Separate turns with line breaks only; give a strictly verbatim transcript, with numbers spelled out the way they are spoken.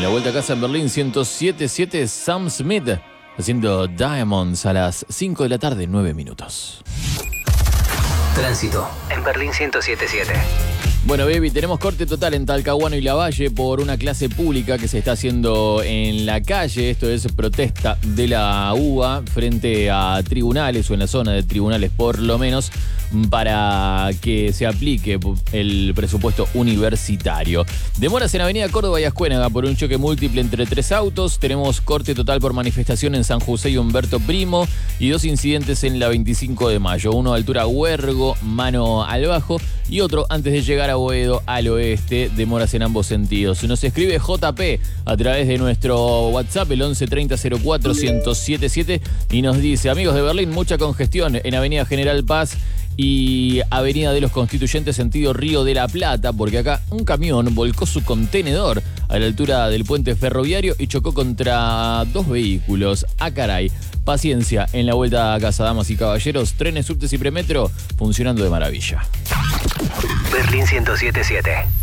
En la vuelta a casa en Berlín ciento siete punto siete, Sam Smith haciendo Diamonds a las cinco de la tarde, nueve minutos.
Tránsito en Berlín ciento siete punto siete.
Bueno, baby, tenemos corte total en Talcahuano y Lavalle por una clase pública que se está haciendo en la calle. Esto es protesta de la U B A frente a tribunales o en la zona de tribunales por lo menos para que se aplique el presupuesto universitario. Demoras en Avenida Córdoba y Ascuénaga por un choque múltiple entre tres autos. Tenemos corte total por manifestación en San José y Humberto Primo y dos incidentes en la veinticinco de mayo. Uno a altura Huergo, mano al bajo, y otro antes de llegar a Boedo al oeste, demoras en ambos sentidos. Nos escribe J P a través de nuestro WhatsApp, el once treinta cero cuatro ciento setenta y siete, y nos dice: amigos de Berlín, mucha congestión en Avenida General Paz y Avenida de los Constituyentes sentido Río de la Plata, porque acá un camión volcó su contenedor a la altura del puente ferroviario y chocó contra dos vehículos. ¡Ah, caray! Paciencia en la vuelta a casa, damas y caballeros. Trenes, subtes y premetro funcionando de maravilla.
Berlín ciento siete punto siete.